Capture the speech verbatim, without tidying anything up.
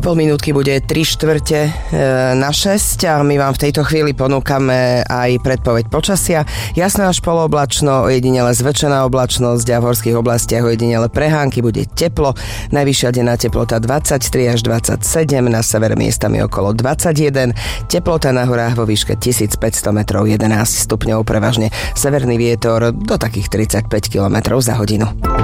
pol minútky bude tri štvrte na šesť a my vám v tejto chvíli ponúkame aj predpoveď počasia. Jasno až polooblačno, ojedinele zväčšená oblačnosť a v horských oblastiach ojedinele prehánky, bude teplo. Najvyššia denná teplota dvadsaťtri až dvadsaťsedem, na severe miestami okolo dvadsaťjeden. Teplota na horách vo výške tisícpäťsto metrov, jedenásť stupňov, prevažne severný vietor do takých tridsaťpäť kilometrov za hodinu.